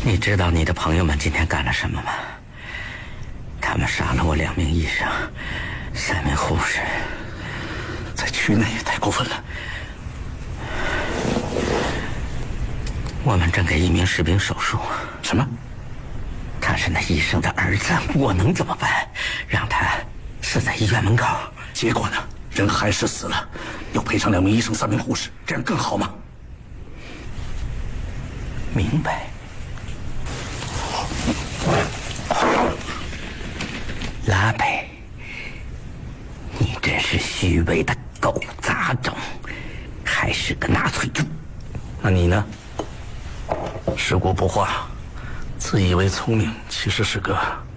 你知道你的朋友们今天干了什么吗？他们杀了我2名医生，3名护士。 在区内也太过分了。 我们正给1名士兵手术。 什么？ 他是那医生的儿子，我能怎么办？让他死在医院门口。 结果呢？人还是死了，要赔偿2名医生、3名护士，这样更好吗？ 明白。拉贝，你真是虚伪的狗杂种，还是个纳粹猪。 那你呢？食古不化，自以为聪明，其实是个